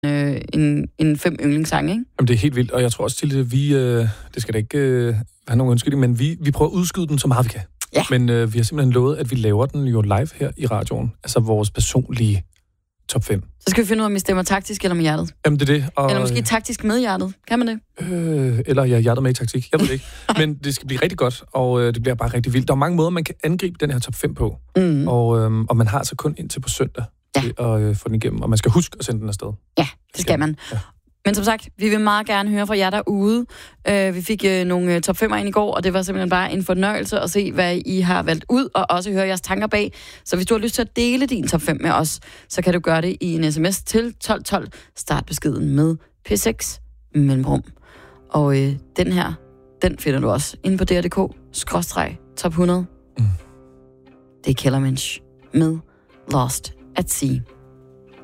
en 5 yndlingssange, ikke? Jamen, det er helt vildt, og jeg tror også til det, det skal da ikke have nogen undskyldning, men vi prøver at udskyde den så meget vi kan. Ja. Men vi har simpelthen lovet, at vi laver den jo live her i radioen. Altså vores personlige top 5. Så skal vi finde ud af, om vi stemmer taktisk eller med hjertet. Jamen, det er det. Og, eller måske taktisk med hjertet. Kan man det? Eller hjertet med i taktik. Jeg ved det ikke. Men det skal blive rigtig godt, og det bliver bare rigtig vildt. Der er mange måder, man kan angribe den her top 5 på. Mm. Og man har altså kun indtil på søndag til at få den igennem. Og man skal huske at sende den afsted. Ja, det skal man. Ja. Men som sagt, vi vil meget gerne høre fra jer derude. Vi fik nogle top 5'er ind i går, og det var simpelthen bare en fornøjelse at se, hvad I har valgt ud, og også høre jeres tanker bag. Så hvis du har lyst til at dele din top 5 med os, så kan du gøre det i en sms til 1212. Start beskeden med P6 mellemrum. Og den her, den finder du også inde på dr.dk/top 100. Det er Kellermensch med Lost at Sea.